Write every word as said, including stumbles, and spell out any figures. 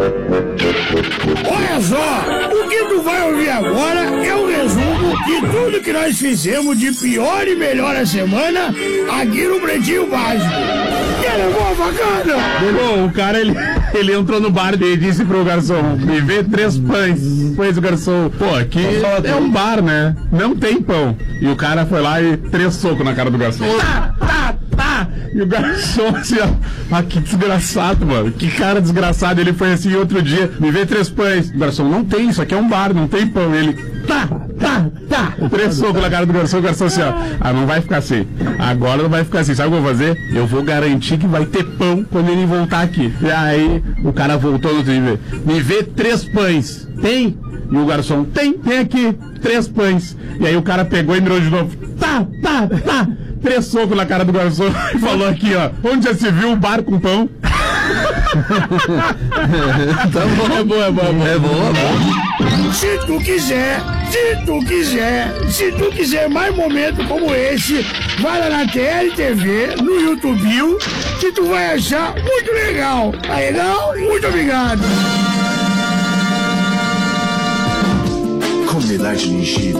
Olha só, o que tu vai ouvir agora é um resumo de tudo que nós fizemos de pior e melhor a semana aqui no Pretinho Básico. Que levou a facada? Bom, o cara, ele, ele entrou no bar e disse pro garçom, me vê três pães. Pois o garçom, pô, aqui é um bar, né? Não tem pão. E o cara foi lá e três socos na cara do garçom. Tá, tá, tá. E o garçom assim, ó, ah, que desgraçado, mano. Que cara desgraçado. Ele foi assim outro dia, me vê três pães. O garçom, não tem, isso aqui é um bar, não tem pão. Ele, tá, tá, tá. Três socos na cara do garçom. O garçom assim, ó, ah, não vai ficar assim. Agora não vai ficar assim. Sabe o que eu vou fazer? Eu vou garantir que vai ter pão quando ele voltar aqui. E aí, o cara voltou no dia, me vê três pães. Tem? E o garçom, tem, tem aqui, três pães. E aí o cara pegou e mirou de novo. Tá, tá, tá. Três socos na cara do garçom e falou aqui, ó. Onde já se viu um bar com pão? Tá bom. É boa, é boa, é boa. É boa, é boa. Se tu quiser, se tu quiser, se tu quiser mais momentos como esse, vai lá na T L T V, no YouTube, que tu vai achar muito legal. Tá legal? Muito obrigado. Comunidade Ninjitsu.